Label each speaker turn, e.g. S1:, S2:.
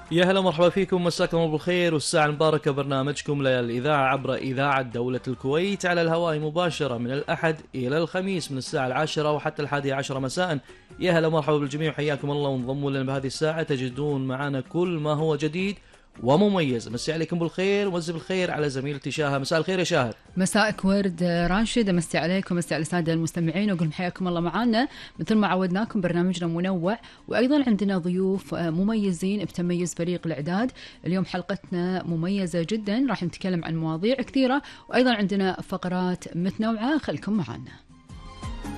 S1: يا هلا مرحبا فيكم، مساكم الله بالخير والساعة المباركة. برنامجكم للإذاعة عبر إذاعة دولة الكويت على الهواء مباشرة من الأحد إلى الخميس من الساعة 10 وحتى 11 مساء. يا هلا مرحبا بالجميع وحياكم الله، وانضموا لنا بهذه الساعة تجدون معنا كل ما هو جديد ومميز. مسي عليكم بالخير ومسي بالخير على زميلتي شاهر. مساء الخير يا شاهر.
S2: مساءك ورد راشد، امسي عليكم، امسي على الساده المستمعين، واقول حياكم الله معنا. مثل ما عودناكم برنامجنا منوع، وايضا عندنا ضيوف مميزين بتميز فريق الاعداد. اليوم حلقتنا مميزه جدا، راح نتكلم عن مواضيع كثيره، وايضا عندنا فقرات متنوعه، خليكم معنا.